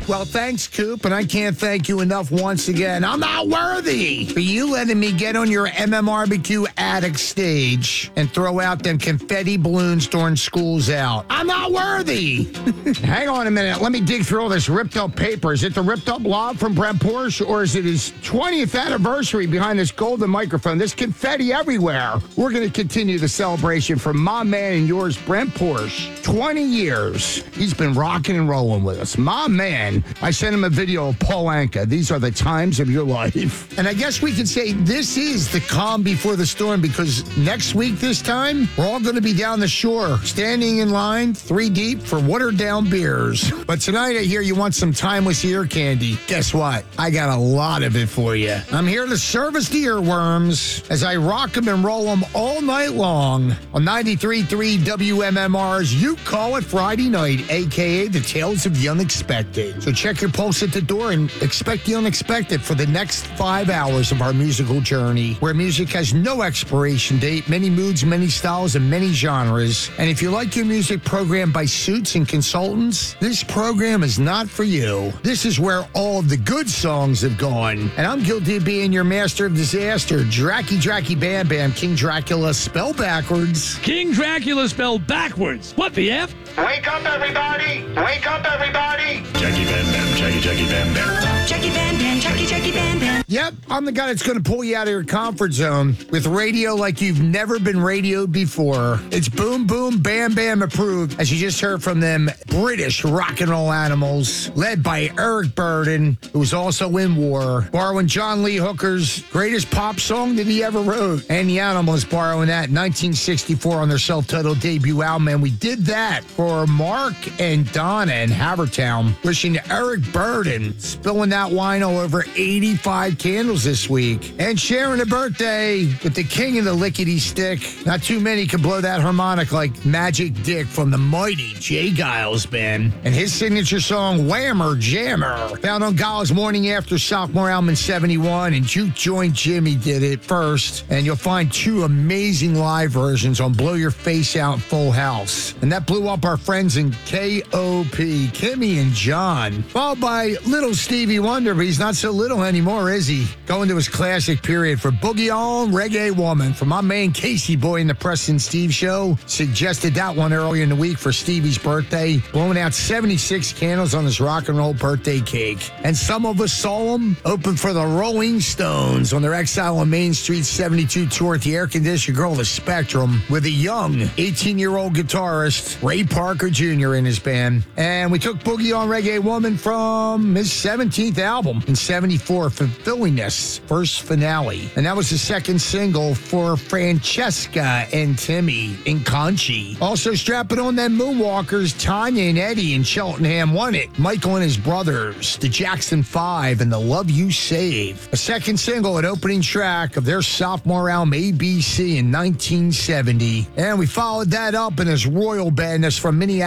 Well, thanks, Coop, and I can't thank you enough once again. I'm not worthy for you letting me get on your MMRBQ attic stage and throw out them confetti balloons during school's out. I'm not worthy. Hang on a minute. Let me dig through all this ripped up paper. Is it the ripped up lob from Brent Porsche, or is it his 20th anniversary behind this golden microphone? There's confetti everywhere. We're going to continue the celebration for my man and yours, Brent Porsche. 20 years. He's been rocking and rolling with us. My man. I sent him a video of Paul Anka. These are the times of your life. And I guess we could say this is the calm before the storm, because next week this time, we're all going to be down the shore, standing in line, 3 deep, for watered down beers. But tonight I hear you want some timeless ear candy. Guess what? I got a lot of it for you. I'm here to service the earworms as I rock them and roll them all night long on 93.3 WMMR's You Call It Friday Night, a.k.a. the Tales of the Unexpected. So check your pulse at the door and expect the unexpected for the next 5 hours of our musical journey, where music has no expiration date, many moods, many styles, and many genres. And if you like your music programmed by suits and consultants, this program is not for you. This is where all of the good songs have gone. And I'm guilty of being your master of disaster, Dracky Bam Bam, King Dracula spelled backwards. King Dracula spelled backwards. What the F? Wake up, everybody! Wake up, everybody! Jackie Bam Bam, Jackie Bam Bam. Jackie Bam Bam, Jackie Bam Bam. Yep, I'm the guy that's going to pull you out of your comfort zone with radio like you've never been radioed before. It's boom, boom, bam, bam approved, as you just heard from them British rock and roll animals, led by Eric Burdon, who was also in war, borrowing John Lee Hooker's greatest pop song that he ever wrote. And the Animals borrowing that in 1964 on their self-titled debut album. And we did that for Mark and Donna in Havertown, wishing Eric Burdon, spilling that wine all over 85 candles this week, and sharing a birthday with the king of the lickety stick. Not too many can blow that harmonic like Magic Dick from the mighty Jay Giles Band, and his signature song Whammer Jammer, found on Giles' Morning After sophomore album in 71, and Juke Joint Jimmy did it first. And you'll find 2 amazing live versions on Blow Your Face Out and Full House, and that blew up our friends in K.O.P., Kimmy and John, followed by Little Stevie Wonder, but he's not so little anymore, is he? Going to his classic period for Boogie On Reggae Woman from my man Casey Boy in the Preston Steve Show. Suggested that one earlier in the week for Stevie's birthday, blowing out 76 candles on his rock and roll birthday cake. And some of us saw him open for the Rolling Stones on their Exile on Main Street 72 tour at the Air Conditioned Girl, the Spectrum, with a young 18-year-old guitarist, Ray Parker Jr. in his band. And we took Boogie On Reggae Woman from his 17th album in 74, Fulfillingness, first finale. And that was the second single for Francesca and Timmy in Conchi. Also strapping on them Moonwalkers, Tanya and Eddie in Cheltenham won it. Michael and his brothers, the Jackson 5 and the Love You Save. A second single and opening track of their sophomore album ABC in 1970. And we followed that up in his royal badness from Minneapolis